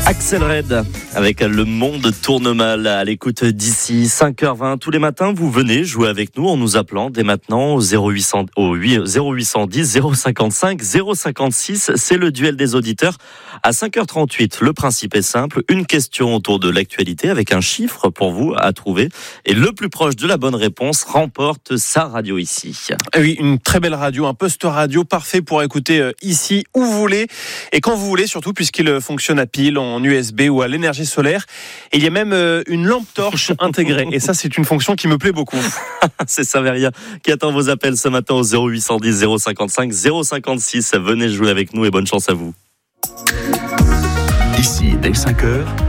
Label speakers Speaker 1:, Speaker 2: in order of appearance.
Speaker 1: Axel Red avec Le Monde tourne mal à l'écoute d'ici 5h20 tous les matins. Vous venez jouer avec nous en nous appelant dès maintenant au 0810 055 056. C'est le duel des auditeurs à 5h38. Le principe est simple, une question autour de l'actualité avec un chiffre pour vous à trouver. Et le plus proche de la bonne réponse remporte sa radio ici.
Speaker 2: Oui, une très belle radio, un poste radio parfait pour écouter ici où vous voulez et quand vous voulez surtout puisqu'il fonctionne à pile, en USB ou à l'énergie solaire. Et il y a même une lampe torche intégrée. Et ça, c'est une fonction qui me plaît beaucoup.
Speaker 1: C'est Saveria qui attend vos appels ce matin au 0810 055 056. Venez jouer avec nous et bonne chance à vous.
Speaker 3: Ici, dès 5h,